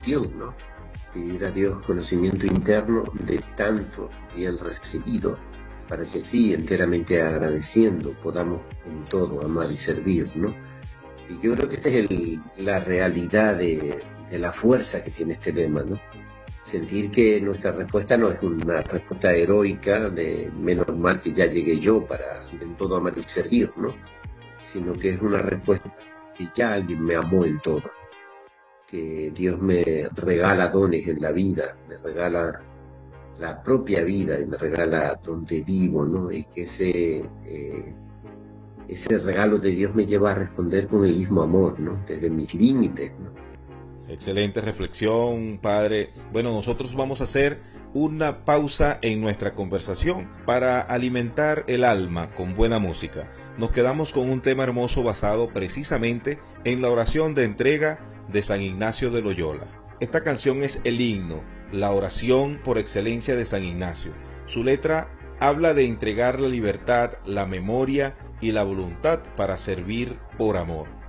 ¿no? Pedir a Dios conocimiento interno de tanto bien recibido, para que sí, enteramente agradeciendo, podamos en todo amar y servir, ¿no? Y yo creo que esa es la realidad de la fuerza que tiene este lema, ¿no? Sentir que nuestra respuesta no es una respuesta heroica de menos mal que ya llegué yo para en todo amar y servir, ¿no? Sino que es una respuesta que ya alguien me amó en todo, que Dios me regala dones en la vida, me regala la propia vida y me regala donde vivo, ¿no? Y que ese regalo de Dios me lleva a responder con el mismo amor, ¿no? Desde mis límites, ¿no? Excelente reflexión, padre. Bueno, nosotros vamos a hacer una pausa en nuestra conversación para alimentar el alma con buena música. Nos quedamos con un tema hermoso basado precisamente en la oración de entrega de San Ignacio de Loyola. Esta canción es el himno, la oración por excelencia de San Ignacio. Su letra habla de entregar la libertad, la memoria y la voluntad para servir por amor.